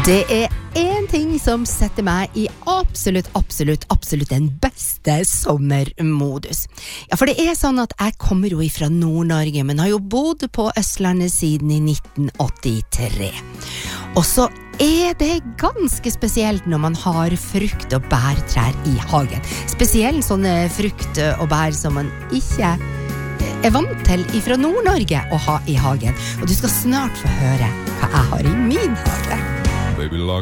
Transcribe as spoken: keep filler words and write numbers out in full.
Det er en ting som setter meg i absolutt, absolutt, absolutt den beste sommermodus. Ja, for det er sånn at jeg kommer jo ifra Nord-Norge, men har jo bodd på Østlandet siden i nitten åttitre. Og så er det ganske spesielt når man har frukt- og bærtrær i hagen. Spesielt sånne frukt- og bær som man ikke er vant til ifra Nord-Norge å ha i hagen. Og du skal snart få høre hva jeg har i min hage. Baby,